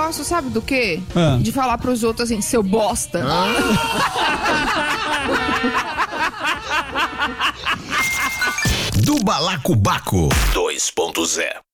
gosto, sabe do quê? Ah. De falar pros outros assim, seu bosta. Do Balacobaco 2.0